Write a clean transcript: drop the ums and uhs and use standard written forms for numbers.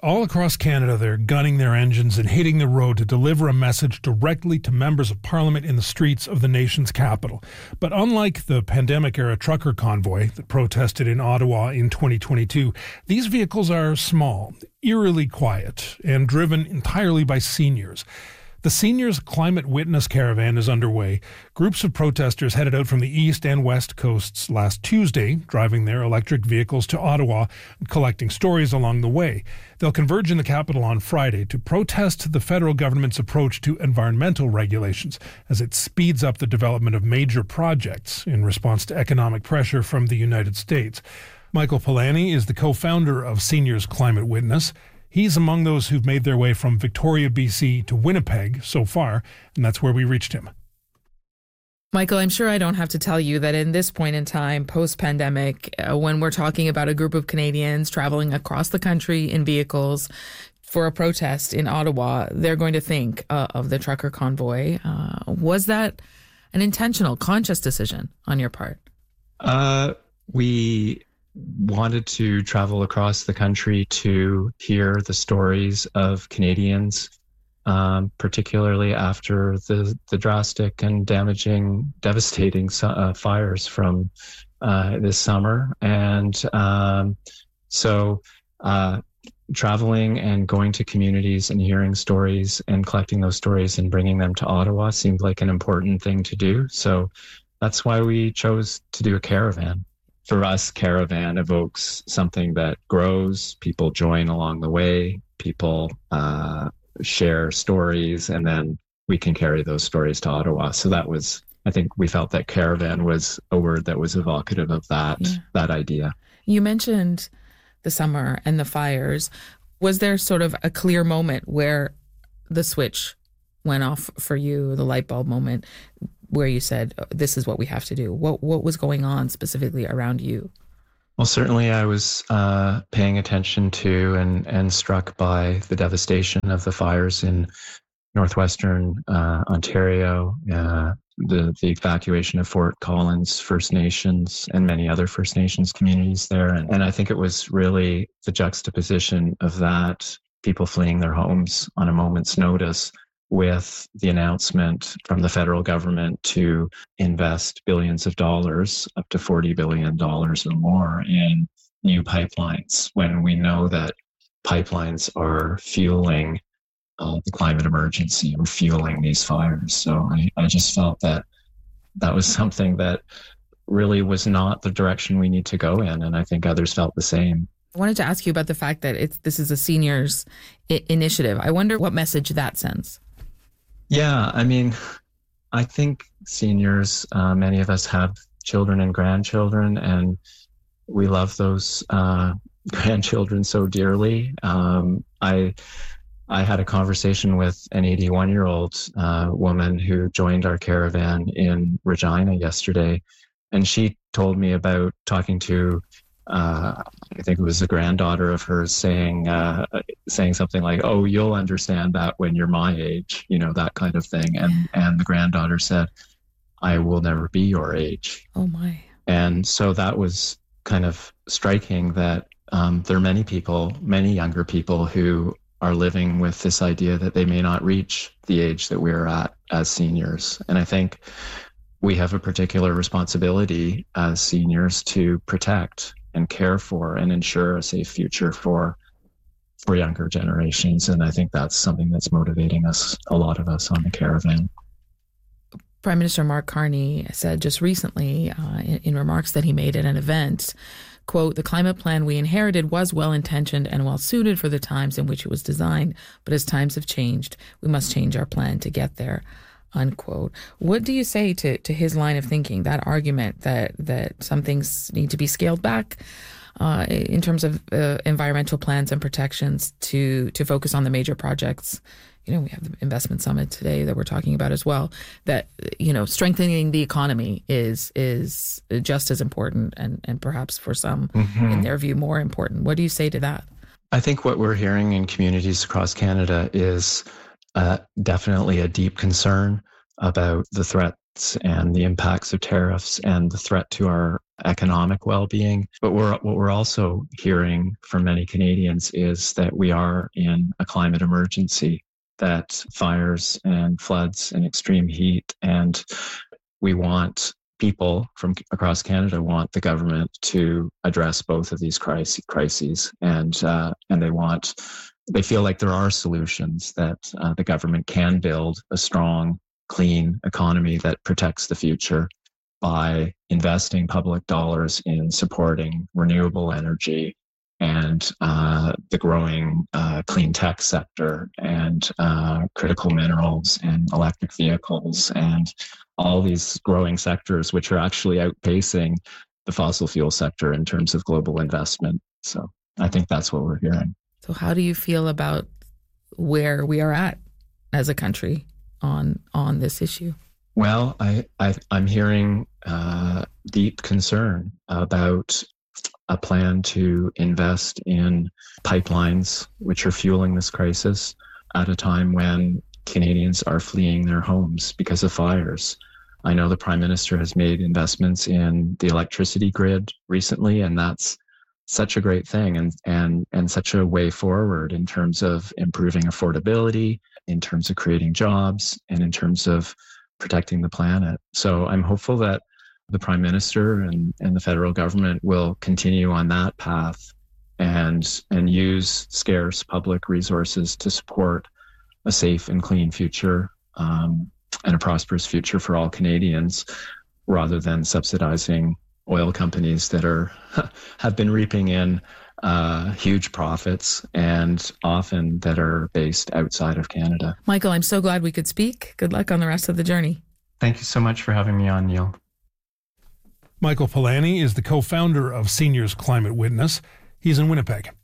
All across Canada, they're gunning their engines and hitting the road to deliver a message directly to members of Parliament in the streets of the nation's capital. But unlike the pandemic-era trucker convoy that protested in Ottawa in 2022, these vehicles are small, eerily quiet, and driven entirely by seniors. The Seniors Climate Witness Caravan is underway. Groups of protesters headed out from the east and west coasts last Tuesday, driving their electric vehicles to Ottawa and collecting stories along the way. They'll converge in the capital on Friday to protest the federal government's approach to environmental regulations as it speeds up the development of major projects in response to economic pressure from the United States. Michael Polanyi is the co-founder of Seniors Climate Witness. He's among those who've made their way from Victoria, BC to Winnipeg so far, and that's where we reached him. Michael, I'm sure I don't have to tell you that in this point in time, post-pandemic, when we're talking about a group of Canadians traveling across the country in vehicles for a protest in Ottawa, they're going to think of the trucker convoy. Was that an intentional, conscious decision on your part? We wanted to travel across the country to hear the stories of Canadians, particularly after the drastic and devastating fires from this summer. And so traveling and going to communities and hearing stories and collecting those stories and bringing them to Ottawa seemed like an important thing to do. So that's why we chose to do a caravan. For us, caravan evokes something that grows. People join along the way. People share stories, and then we can carry those stories to Ottawa. So that was, I think we felt that caravan was a word that was evocative of that idea. You mentioned the summer and the fires. Was there sort of a clear moment where the switch went off for you, the light bulb moment, where you said, this is what we have to do? What was going on specifically around you? Well, certainly I was paying attention to and struck by the devastation of the fires in northwestern Ontario, the evacuation of Fort Collins First Nations and many other First Nations communities there. And I think it was really the juxtaposition of that, people fleeing their homes on a moment's notice, with the announcement from the federal government to invest billions of dollars, up to $40 billion or more, in new pipelines, when we know that pipelines are fueling the climate emergency or fueling these fires. So I just felt that was something that really was not the direction we need to go in, and I think others felt the same. I wanted to ask you about the fact that this is a seniors initiative. I wonder what message that sends. Yeah, I mean, I think seniors, many of us have children and grandchildren, and we love those grandchildren so dearly. I had a conversation with an 81-year-old woman who joined our caravan in Regina yesterday, and she told me about talking to I think it was a granddaughter of hers saying something like, "Oh, you'll understand that when you're my age," that kind of thing. And the granddaughter said, "I will never be your age." Oh my! And so that was kind of striking that there are many people, many younger people, who are living with this idea that they may not reach the age that we're at as seniors. And I think we have a particular responsibility as seniors to protect and care for and ensure a safe future for younger generations. And I think that's something that's motivating us, a lot of us on the caravan. Prime Minister Mark Carney said just recently in remarks that he made at an event, quote, "The climate plan we inherited was well-intentioned and well-suited for the times in which it was designed, but as times have changed, we must change our plan to get there," unquote. What do you say to his line of thinking, that argument that some things need to be scaled back in terms of environmental plans and protections to focus on the major projects? We have the investment summit today that we're talking about as well, that, strengthening the economy is just as important and perhaps for some, in their view, more important. What do you say to that? I think what we're hearing in communities across Canada is definitely a deep concern about the threat and the impacts of tariffs and the threat to our economic well-being. But what we're also hearing from many Canadians is that we are in a climate emergency, that fires and floods and extreme heat, and we want people from across Canada want the government to address both of these crises, and they feel like there are solutions, that the government can build a strong, clean economy that protects the future by investing public dollars in supporting renewable energy and the growing clean tech sector and critical minerals and electric vehicles and all these growing sectors, which are actually outpacing the fossil fuel sector in terms of global investment. So I think that's what we're hearing. So how do you feel about where we are at as a country on this issue? Well, I'm hearing deep concern about a plan to invest in pipelines, which are fueling this crisis at a time when Canadians are fleeing their homes because of fires. I know the Prime Minister has made investments in the electricity grid recently, and that's such a great thing and such a way forward in terms of improving affordability, in terms of creating jobs, and in terms of protecting the planet. So I'm hopeful that the Prime Minister and the federal government will continue on that path and use scarce public resources to support a safe and clean future and a prosperous future for all Canadians, rather than subsidizing oil companies that have been reaping in huge profits, and often that are based outside of Canada. Michael, I'm so glad we could speak. Good luck on the rest of the journey. Thank you so much for having me on, Neil. Michael Polanyi is the co-founder of Seniors Climate Witness. He's in Winnipeg.